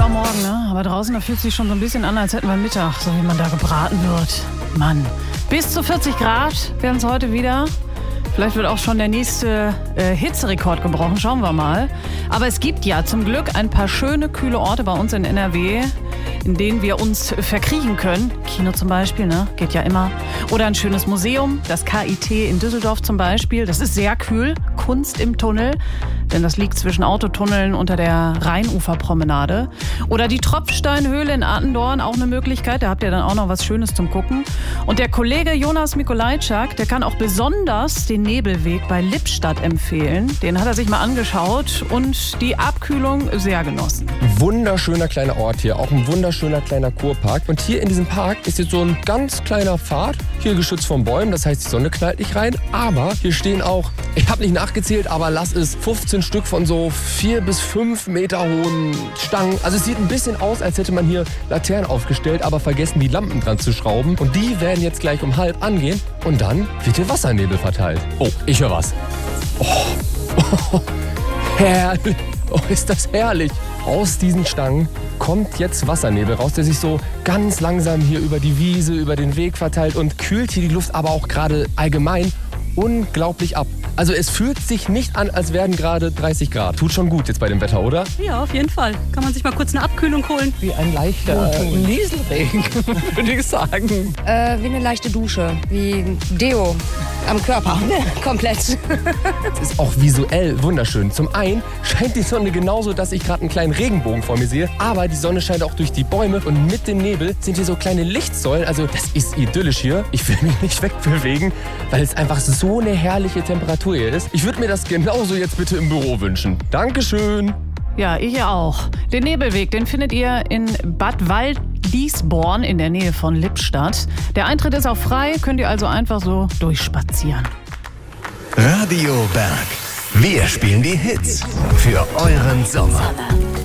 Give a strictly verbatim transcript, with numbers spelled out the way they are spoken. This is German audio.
Morgen, ne? Aber draußen, da fühlt es sich schon so ein bisschen an, als hätten wir Mittag, so wie man da gebraten wird. Mann, bis zu vierzig Grad werden es heute wieder. Vielleicht wird auch schon der nächste äh, Hitzerekord gebrochen, schauen wir mal. Aber es gibt ja zum Glück ein paar schöne, kühle Orte bei uns in N R W, in denen wir uns verkriechen können. Kino zum Beispiel, ne? Geht ja immer. Oder ein schönes Museum, das K I T in Düsseldorf zum Beispiel. Das ist sehr kühl. Kunst im Tunnel, denn das liegt zwischen Autotunneln unter der Rheinuferpromenade. Oder die Tropfsteinhöhle in Attendorn, auch eine Möglichkeit. Da habt ihr dann auch noch was Schönes zum Gucken. Und der Kollege Jonas Mikolajczak, der kann auch besonders den Nebelweg bei Lippstadt empfehlen. Den hat er sich mal angeschaut und die Abkühlung sehr genossen. Wunderschöner kleiner Ort hier, auch ein wunderschöner kleiner Kurpark. Und hier in diesem Park ist jetzt so ein ganz kleiner Pfad, hier geschützt von Bäumen, das heißt, die Sonne knallt nicht rein. Aber hier stehen auch, ich habe nicht nachgezählt, aber lass es fünfzehn Stück von so vier bis fünf Meter hohen Stangen. Also es sieht ein bisschen aus, als hätte man hier Laternen aufgestellt, aber vergessen, die Lampen dran zu schrauben. Und die werden jetzt gleich um halb angehen und dann wird hier Wassernebel verteilt. Oh, ich höre was. Oh, oh, herrlich. Oh, ist das herrlich. Aus diesen Stangen kommt jetzt Wassernebel raus, der sich so ganz langsam hier über die Wiese, über den Weg verteilt und kühlt hier die Luft aber auch gerade allgemein unglaublich ab. Also es fühlt sich nicht an, als wären gerade dreißig Grad. Tut schon gut jetzt bei dem Wetter, oder? Ja, auf jeden Fall. Kann man sich mal kurz eine Abkühlung holen. Wie ein leichter äh, Nieselregen, würde ich sagen. Äh, wie eine leichte Dusche, wie Deo am Körper, komplett. Es ist auch visuell wunderschön. Zum einen scheint die Sonne genauso, dass ich gerade einen kleinen Regenbogen vor mir sehe, aber die Sonne scheint auch durch die Bäume und mit dem Nebel sind hier so kleine Lichtsäulen. Also das ist idyllisch hier. Ich will mich nicht wegbewegen, weil es einfach so eine herrliche Temperatur hier ist. Ich würde mir das genauso jetzt bitte im Büro wünschen. Dankeschön. Ja, ich auch. Den Nebelweg, den findet ihr in Bad Waldliesborn in der Nähe von Lippstadt. Der Eintritt ist auch frei, könnt ihr also einfach so durchspazieren. Radio Berg. Wir spielen die Hits für euren Sommer.